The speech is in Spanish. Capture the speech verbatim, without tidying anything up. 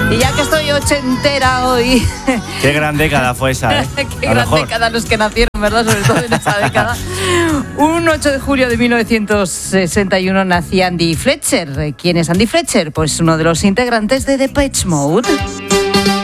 Y ya que estoy ochentera hoy... Qué gran década fue esa, ¿eh? Qué gran mejor. década los que nacieron, ¿verdad? Sobre todo en esa década. Un ocho de julio de mil novecientos sesenta y uno nacía Andy Fletcher. ¿Quién es Andy Fletcher? Pues uno de los integrantes de Depeche Mode.